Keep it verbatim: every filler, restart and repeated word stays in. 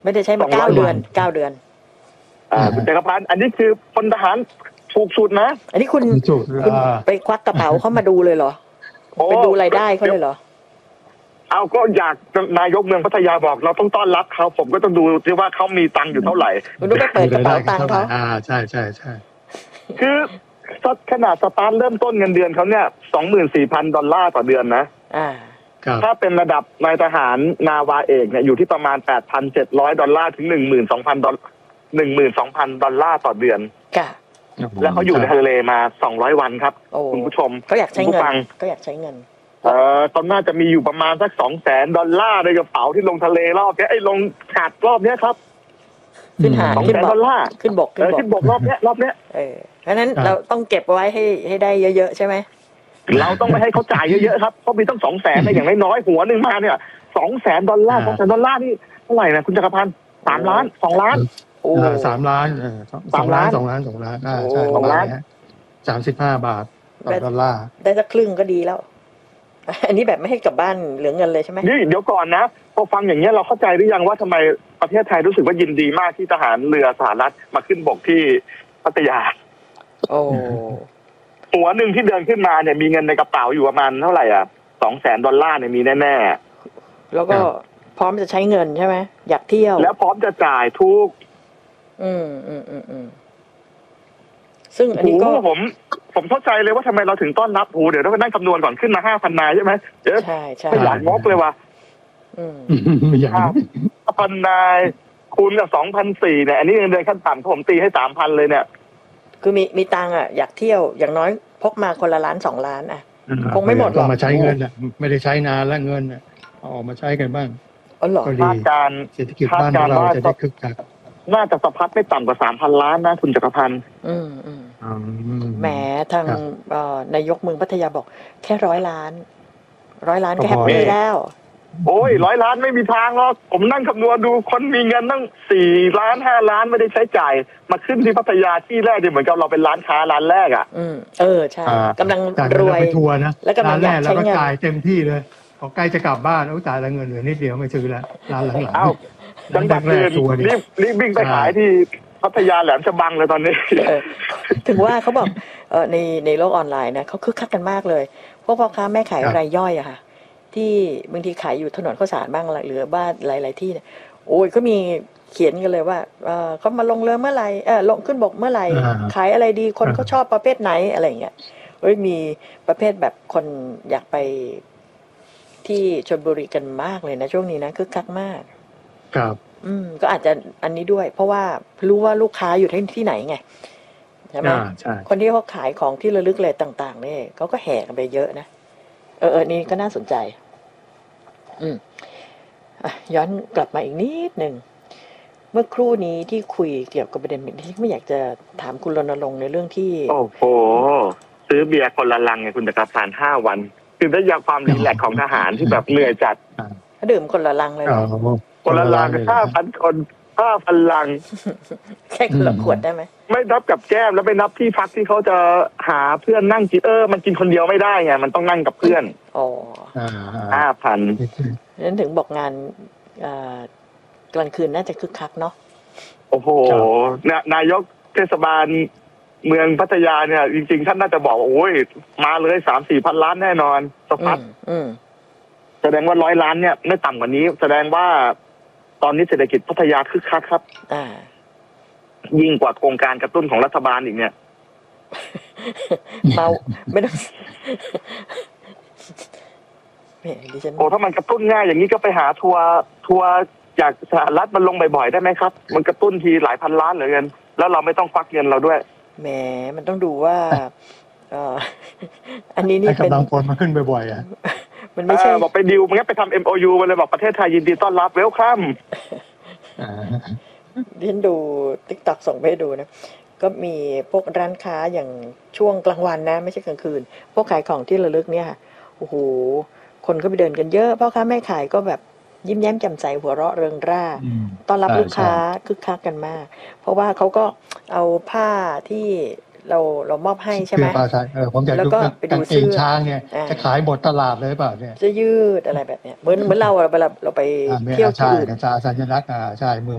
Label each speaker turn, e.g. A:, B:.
A: ไม่ได้ใช้มาเก้าเดือนเก้าเดือน
B: อ่าคุณจักรพันธ์อันนี้คือพลทหารถูกสุดนะ
A: อันนี้คุณคุณไปควักกระเป๋าเขามาดูเลยเหรอไปดูรายได้เขาเลยเหรอ
B: เอาก็อยากนายกเมืองพัทยาบอกเราต้องต้อนรับเขาผมก็ต้องดูที่ว่าเขามีตังค์อยู่เท่าไหร่
A: คุณต้องไปเปิดกระเป๋าตังค์เขา
C: อ่าใช่ใช่ใช่
B: คือขนาดสตาร์ทเริ่มต้นเงินเดือนเขาเนี่ยสองหมื่นสี่พันดอลลาร์ต่อเดือนนะ
A: อ่า
B: ถ้าเป็นระดับนายทหารนาวาเอกเนี่ยอยู่ที่ประมาณแปดพันเจ็ดร้อยดอลลาร์ถึงหนึ่งหมื่นสองพันดอลหนึ่งหมื่นสองพันดอลลาร์ต่อเดือน
A: ค่ะ
B: แล้วเขาอยู่ในทะเลมาสองร้อยวันครับคุณผู้ชม
A: เขาอยากใช้เงินก็อยากใช้เงิน
B: เอ่อตอนน่าจะมีอยู่ประมาณสักสองแสนดอลลาร์ในกระเป๋าที่ลงทะเลรอบนี้ไอ้ลงหาดรอบนี้ครับ
A: ขึ้นหาด
B: สองแสนดอลลาร์
A: ขึ้นบก
B: ขึ้นบกรอบนี้รอบนี้
A: เออเพราะนั้นเราต้องเก็บไว้ให้ให้ได้เยอะๆใช่ไหม
B: เราต้องไม่ให้เขาจ่ายเยอะๆครับเขามีต้องสองแสนอย่างน้อยๆหัวหนึ่งมาเนี่ยสองแสนดอลลาร์สองแสนดอลลาร์นี่เท่าไหร่นะคุณจักรพันธ์สามล้านสองล้าน
C: โอ้สามล้านสองล้านสองล้านสองล้านอ่าใช่สองล้านสามสิบห้าบาทต่อดอลลาร์
A: ได้สักครึ่งก็ดีแล้วอันนี้แบบไม่ให้กลับบ้านเหลือเงินเลยใช่ไหม
B: นี่เดี๋ยวก่อนนะพอฟังอย่างเงี้ยเราเข้าใจหรือยังว่าทำไมประเทศไทยรู้สึกว่ายินดีมากที่ทหารเรือสหรัฐมาขึ้นบกที่พัทยา
A: โอ้
B: หัวหนึ่งที่เดินขึ้นมาเนี่ยมีเงินในกระเป๋าอยู่ประมาณเท่าไหร่อ่ะสองแสนดอลลาร์เนี่ยมีแน่
A: ๆแล้วก็พร้อมจะใช้เงินใช่ไหมอยากเที่ยว
B: แล้วพร้อมจะจ่ายทุก
A: อืมอืมอืมอืมซึ่งอันนี้ก็
B: ผมผมเข้าใจเลยว่าทำไมเราถึงต้อนรับโอ้เดี๋ยวต้องไปนั่งคำนวณก่อนขึ้นมาห้าพันนายใช่ไหม
A: ใช่ใช่
B: ไม่อยากงกเลยว่ะห้าพันนายคูณกับสองพันสี่เนี่ยอันนี้เงินเดือนขั้นต่ำผมตีให้สามพันเลยเนี่ย
A: คือมีมีตังอ่ะอยากเที่ยวอย่างน้อยพกมาคนละล้านสองล้านอ่ะคงไม่หมดหรอก
C: มาใช้เงินอ่ะไม่ได้ใช้นานแล้วเงินอ่ะเอาออกมาใช้กันบ้าง
A: อ๋อเหรอ
B: คาดการ
C: เศรษฐกิจบ้านเราจะได้คึกคัก
B: น่าจะสะพัดไม่ต่ำกว่าสามพันล้านนะคุณจักรพันธ์
A: อืมอืมแหมทางนายกเมืองพัทยาบอกแค่ร้อยล้านร้อยล้านก็แฮปปี้แล้ว
B: โอ้ยร้อยล้านไม่มีทางหรอกผมนั่งคำนวณดูคนมีเงินตั้งสี่ล้านห้าล้านไม่ได้ใช้จ่ายมาขึ้นที่พัทยาที่แรกเนี่ยเหมือนกับเราเป็นร้านค้าร้านแรกอ่ะ
A: อืมเออใช่กำลังรวย
C: ไปทัวร์นะ
A: แล้วกำลังอยากใช้เงิน
C: จ่ายเต็มที่เลยพอใกล้จะกลับบ้านโอ้จ่ายแล้วเงินเหลือนิดเดียวไม่ซื้อแล้วร้านหลังๆ
B: เอ้าจังหวัดอื่นรีบรีบวิ่งไปขายที่พัทยาแหลมฉบังเลยตอนนี้
A: ถึงว่าเขาบอกเออในในโลกออนไลน์นะเขาคึกคักกันมากเลยพวกพ่อค้าแม่ขายรายย่อยอะค่ะที่บางทีขายอยู่ถนนข้าวสารบ้างหรือบ้านหลายๆที่เนี่ยโอ้ยก็มีเขียนกันเลยว่าเออเขามาลงเรือเมื่อไหร่เออลงขึ้นบกเมื่อไหร่ขายอะไรดีคนเขาชอบประเภทไหนอะไรอย่างเงี้ยเอ้ยมีประเภทแบบคนอยากไปที่ชลบุรีกันมากเลยนะช่วงนี้นะคึกคักมาก
C: ครับ
A: อืมก็อาจจะอันนี้ด้วยเพราะว่ารู้ว่าลูกค้าอยู่ที่ที่ไหนไงใช่ไหมคนที่เขาขายของที่ระลึกอะไรต่างๆเนี่ยเขาก็แห่กันไปเยอะนะเออเออนี่ก็น่าสนใจอืมอ่ะย้อนกลับมาอีกนิดหนึ่งเมื่อครู่นี้ที่คุยเกี่ยวกับประเด็นที่ไม่อยากจะถามคุณรณรงค์ในเรื่องที่
B: โอ้โหซื้อเบียร์คนละลังไงคุณจักรพันธ์ห้าวันคือได้ยาความรีแลกซ์ของทหารที่แบบเหนื่อยจัด
A: ดื่มคนละลังเลย
B: คนละลังห้าพันคนห้าพันลัง
A: แค่คนละขวดได้ไหม
B: ไม่นับกับแก้มแล้วไม่นับที่พักที่เขาจะหาเพื่อนนั่งกินเออมันกินคนเดียวไม่ได้ไงมันต้องนั่งกับเพื่อน
A: อ๋อ
B: ห้าพัน
A: นั้นถึงบอกงานกลางคืนน่าจะคึกคักเนาะ
B: โอ้โหนายกเทศบาลเมืองพัทยาเนี่ยจริงๆท่านน่าจะบอกว่าโอ้ยมาเลยสามสี่พันล้านแน่นอนสปัดแสดงว่าร้อยล้านเนี่ยไม่ต่ำกว่านี้แสดงว่าตอนนี้เศรษฐกิจพัทยาคึกคักครับยิ่งกว่าโครงการกระตุ้นของรัฐบาลอีกเนี่ย
A: เมาไม่ต้อง
B: โอ้ถ้ามันกระตุ้นง่ายอย่างนี้ก็ไปหาทัวร์ทัวร์จากสหรัฐมันลงบ่อยๆได้ไหมครับมันกระตุ้นทีหลายพันล้านเหลือเกินแล้วเราไม่ต้องควักเงินเราด้วย
A: แหมมันต้องดูว่าอันนี้นี่
C: เป็นกำลังพลมาขึ้นบ่อยๆอ่ะ
A: มันไม่ใช่
B: บอกไปดิวมันงั้นไปทำ เอ็ม โอ ยู มาเลยบอกประเทศไทยยินดีต้อนรับเวลคัม
A: ดิฉันดู TikTok ส่งไปให้ดูนะก็มีพวกร้านค้าอย่างช่วงกลางวันนะไม่ใช่กลางคืนพวกขายของที่ระลึกเนี่ยโอ้โหคนก็ไปเดินกันเยอะพ่อค้าแม่ขายก็แบบยิ้มแย้มแจ่มใสหัวเราะเริงร่าต้อนรับลูกค้าคึกคักกันมากเพราะว่าเขาก็เอาผ้าที่เราเรามอบให้ใช่ไหม
C: แล้วก็ไปดูเสื้อช้างเนี่ยจะขายหมดตลาดเลยเปล่าเนี่ย
A: จะยืดอะไรแบบเนี้ยเหมือนเหมือนเราเวลาเราไปเที่ยวที่อื่น
C: สัญลักษณ์อ่าใช่มือ